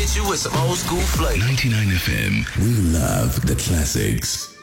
hit you with some old school flavor. 99 FM. We love the classics.